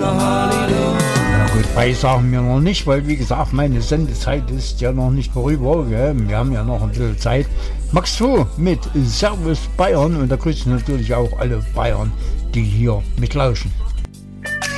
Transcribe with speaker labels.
Speaker 1: Na gut, bei sagen wir noch nicht, weil wie gesagt, meine Sendezeit ist ja noch nicht vorüber. Gell? Wir haben ja noch ein bisschen Zeit. Max 2 mit Servus Bayern und da grüßen natürlich auch alle Bayern, die hier mitlauschen.